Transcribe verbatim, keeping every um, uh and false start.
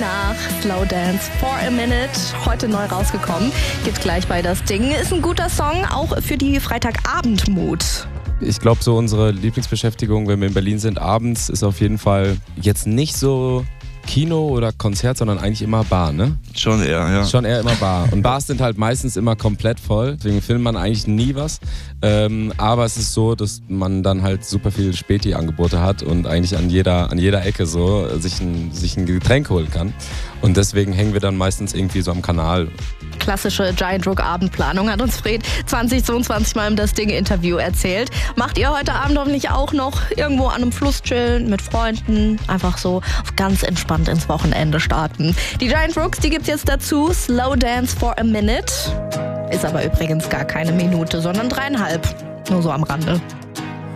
nach Slow Dance for a Minute, heute neu rausgekommen. Gibt gleich bei das Ding. Ist ein guter Song, auch für die Freitagabend-Mut. Ich glaube, so unsere Lieblingsbeschäftigung, wenn wir in Berlin sind, abends, ist auf jeden Fall jetzt nicht so Kino oder Konzert, sondern eigentlich immer Bar, ne? Schon eher, ja. Schon eher immer Bar. Und Bars sind halt meistens immer komplett voll, deswegen filmt man eigentlich nie was. Ähm, aber es ist so, dass man dann halt super viel Späti-Angebote hat und eigentlich an jeder, an jeder Ecke so sich ein, sich ein Getränk holen kann. Und deswegen hängen wir dann meistens irgendwie so am Kanal. Klassische Giant Rook Abendplanung, hat uns Fred zwanzig zweiundzwanzig mal im Das Ding Interview erzählt. Macht ihr heute Abend hoffentlich auch noch irgendwo an einem Fluss chillen, mit Freunden, einfach so ganz entspannt ins Wochenende starten. Die Giant Rooks, die gibt's jetzt dazu, Slow Dance for a Minute. Ist aber übrigens gar keine Minute, sondern dreieinhalb. Nur so am Rande.